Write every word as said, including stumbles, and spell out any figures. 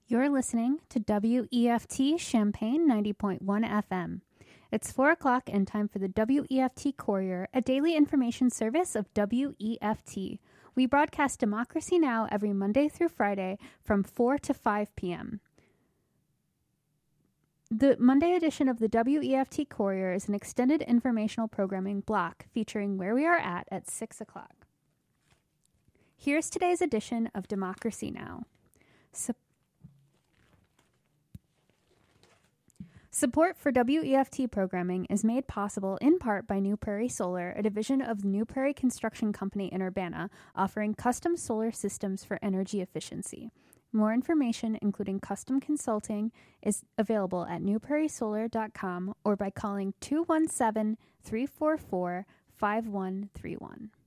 You're listening to W E F T Champaign ninety point one F M. It's four o'clock and time for the W E F T Courier, a daily information service of W E F T. We broadcast Democracy Now! Every Monday through Friday from four to five p.m. The Monday edition of the W E F T Courier is an extended informational programming block featuring Where We Are At at six o'clock. Here's today's edition of Democracy Now! So Support for W E F T programming is made possible in part by New Prairie Solar, a division of the New Prairie Construction Company in Urbana, offering custom solar systems for energy efficiency. More information, including custom consulting, is available at new prairie solar dot com or by calling two one seven, three four four, five one three one.